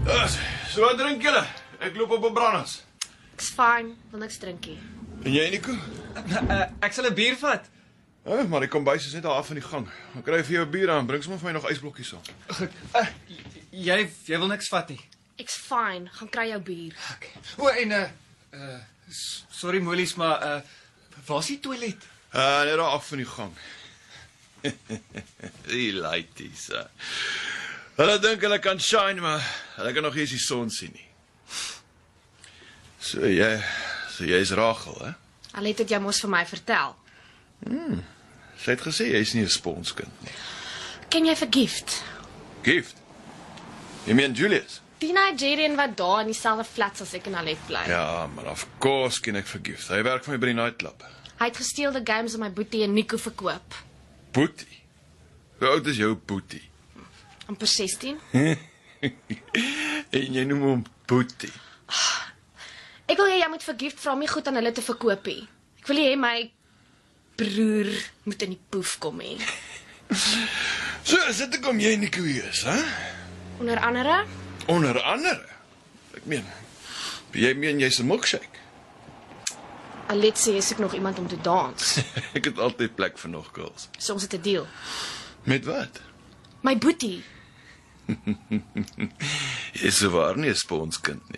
So wat drink julle? Ek loop op 'n branders. Ek's fine, wil niks drinkie. En jy, Nico? Ek sal 'n bier vat. Maar die kombuis is net daar af in die gang. Dan kry vir jou 'n bier aan, bring sommer vir my nog ysblokkies saam. Goed. Jy wil niks vat nie. Ek's fine, gaan kry jou bier. Okay. O, en sorry Molies, maar waar's die toilet? Net daar af in die gang. Die laities. Hulle dink hulle kan shine, maar hulle kan nog nie eens die son sien nie. So jy's Rachel, hè? Al het dit jy mos vir my vertel. Sy het gesê jy's nie 'n sponskind nie. Ken jy vir Gift? Gift? Jy meen Julius? Die Nigerian wat daar in dieselfde flats as ek en Alet bly. Ja, maar of course ken ek vir Gift. Hy werk vir my by die nightclub. Hy het gesteelde games aan my boetie en Nico verkoop. Boetie? Hoe oud is jou boetie? Amper 16. En jy noem hom Boetie. Ek wil jy moet vir Gift vra om nie goed aan hulle te verkoop nie. Ek wil nie hê my broer moet in die poef kom hê. So, is dit hoekom jy Nico hier is, hè? Onder andere, Onder andere? Ek meen, jy's 'n milkshake. Alet sê jy soek nog iemand om te dans. Ek het altyd plek vir nog girls. So ons het 'n deal. Met wat? My boetie. Jy is so waar nie 'n sponskind nie.